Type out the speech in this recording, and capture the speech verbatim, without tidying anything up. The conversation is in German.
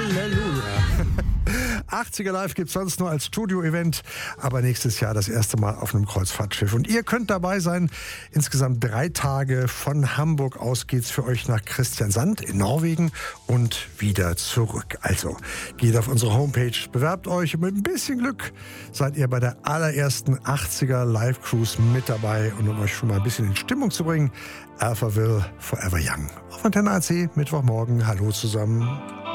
Halleluja. achtziger Live gibt es sonst nur als Studio-Event, aber nächstes Jahr das erste Mal auf einem Kreuzfahrtschiff. Und ihr könnt dabei sein. Insgesamt drei Tage von Hamburg aus geht's für euch nach Kristiansand in Norwegen und wieder zurück. Also geht auf unsere Homepage, bewerbt euch und mit ein bisschen Glück seid ihr bei der allerersten achtziger Live-Cruise mit dabei. Und um euch schon mal ein bisschen in Stimmung zu bringen, Alphaville Forever Young. Auf Antenne A C, Mittwochmorgen. Hallo zusammen.